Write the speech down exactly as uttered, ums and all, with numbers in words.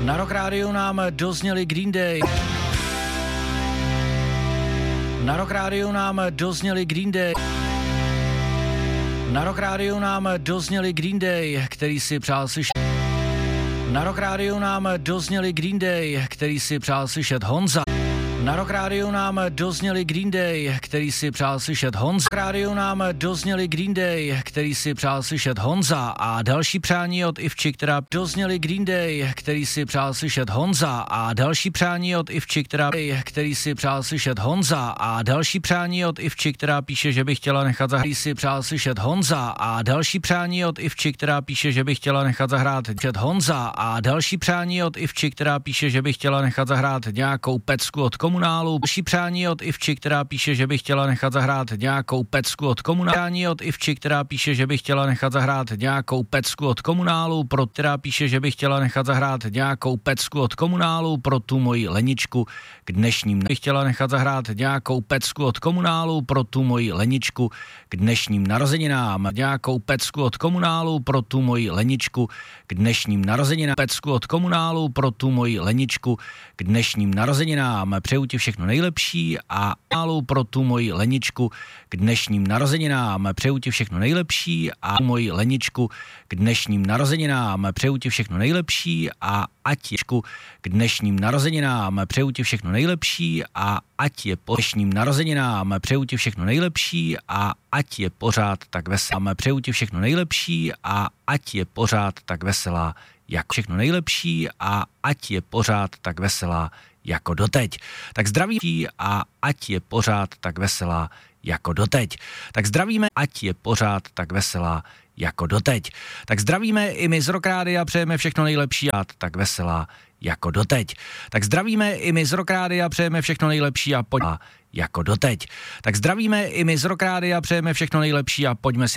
Na Rock Rádiu nám dozněli Green Day. Na Rock Rádiu nám dozněli Green Day. Na Rock Rádiu nám dozněli Green Day, který si přál slyšet. Na Rock Rádiu nám dozněli Green Day, který si přál slyšet Honza. Na Rock Rádiu nám dozněli Green Day, který si přál slyšet Honza. Na Rock Rádiu nám dozněli Green Day, který si přál slyšet Honza. A další přání od Ivči, která dozněli Green Day, který si přál slyšet Honza. A další přání od Ivči, která který si přál slyšet Honza. A další přání od Ivči, která píše, že by chtěla nechat zahrát, si přál slyšet Honza. A další přání od Ivči, která píše, že by chtěla nechat zahrát před Honza. A další přání od Ivči, která píše, že by chtěla nechat zahrát nějakou pecku od Komunálu. Další přání od Ivči, která píše, že by chtěla nechat zahrát nějakou pecku od Komunálu. Přání od Ivči, která píše, že by chtěla nechat zahrát nějakou pecku od Komunálu, pro která píše, že by chtěla nechat zahrát nějakou pecku od Komunálu pro tu moji Leničku k dnešním. By chtěla nechat zahrát nějakou pecku od Komunálu pro tu moji Leničku k dnešním narozeninám. Nějakou pecku od Komunálu pro tu moji Leničku k dnešním narozeninám. Pecku od Komunálu pro tu moji Leničku k dnešním narozeninám. Přeju ti všechno nejlepší a málu pro tu moji Leničku k dnešním narozeninám. Přeju ti všechno nejlepší a moji Leničku k dnešním narozeninám. Přeju ti všechno nejlepší a ať je k dnešním narozeninám. Přeju ti všechno nejlepší a ať je po dnešním narozeninám. Přeju ti všechno nejlepší a ať je pořád tak veselá. Přeju ti všechno nejlepší a ať je pořád tak veselá jako všechno nejlepší a ať je pořád tak veselá jako doteď. Tak zdravím a ať je pořád tak veselá jako doteď. Tak zdravíme, ať je pořád tak veselá jako doteď. Tak zdravíme i my z Rock Rádia, přejeme všechno nejlepší a tak veselá jako doteď. Tak zdravíme i my z Rock Rádia, přejeme všechno nejlepší a pojďme jako doteď. Tak zdravíme i my z Rock Rádia, přejeme všechno nejlepší a pojďme si